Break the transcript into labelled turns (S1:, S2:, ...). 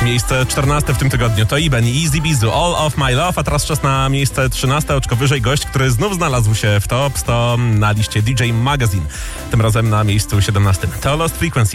S1: Miejsce 14 w tym tygodniu to Iben i Easy Bizu, All of My Love, a teraz czas na miejsce 13, oczko wyżej gość, który znów znalazł się w Top 100 na liście DJ Magazine. Tym razem na miejscu 17. To Lost Frequency.